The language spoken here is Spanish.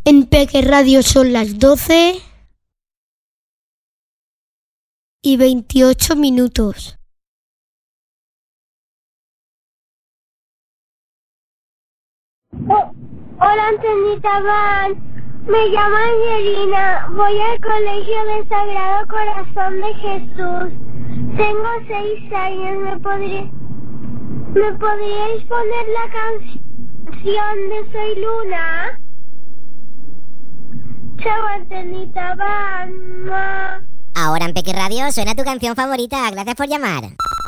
En Peque Radio son las 12:28. Hola, Antenita Van. Me llamo Angelina. Voy al Colegio del Sagrado Corazón de Jesús. Tengo 6 años. ¿Me podríais poner la canción de Soy Luna? Chao, Antenita Van. Ahora en Peque Radio suena tu canción favorita. Gracias por llamar.